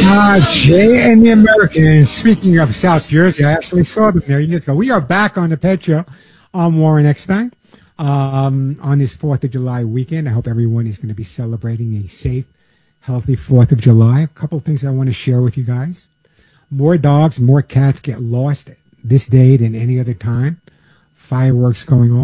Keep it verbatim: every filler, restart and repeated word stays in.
Ah, Jay and the Americans. Speaking of South Jersey, I actually saw them there years ago. We are back on the Pet Show. I'm Warren Eckstein. Um, on this fourth of July weekend, I hope everyone is going to be celebrating a safe, healthy fourth of July. A couple of things I want to share with you guys. More dogs, more cats get lost this day than any other time. Fireworks going on.